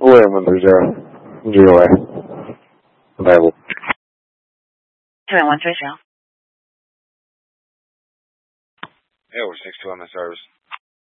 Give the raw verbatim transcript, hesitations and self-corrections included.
William one three zero. Zero A. Available. William one three zero. Yeah, we're six two on the service.